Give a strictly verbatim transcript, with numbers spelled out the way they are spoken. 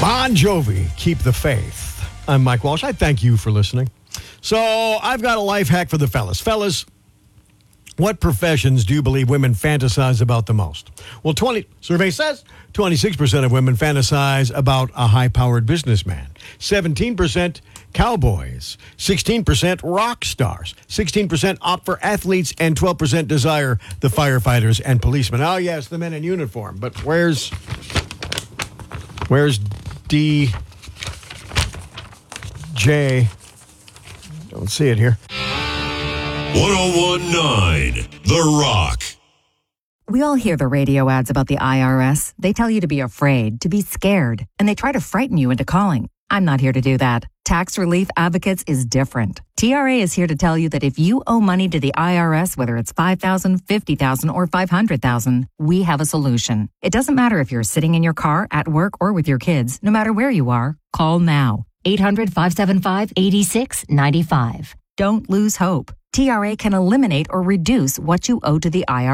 Bon Jovi, Keep the Faith. I'm Mike Walsh. I thank you for listening. So I've got a life hack for the fellas. Fellas, what professions do you believe women fantasize about the most? Well, twenty survey says twenty-six percent of women fantasize about a high-powered businessman. seventeen percent cowboys. sixteen percent rock stars. sixteen percent opt for athletes. And twelve percent desire the firefighters and policemen. Oh, yes, the men in uniform. But where's... Where's D J? Don't see it here. ten nineteen The Rock. We all hear the radio ads about the I R S. They tell you to be afraid, to be scared, and they try to frighten you into calling. I'm not here to do that. Tax Relief Advocates is different. T R A is here to tell you that if you owe money to the I R S, whether it's five thousand dollars, fifty thousand dollars, or five hundred thousand dollars, we have a solution. It doesn't matter if you're sitting in your car, at work, or with your kids. No matter where you are, call now. eight hundred, five seven five, eight six nine five. Don't lose hope. T R A can eliminate or reduce what you owe to the I R S.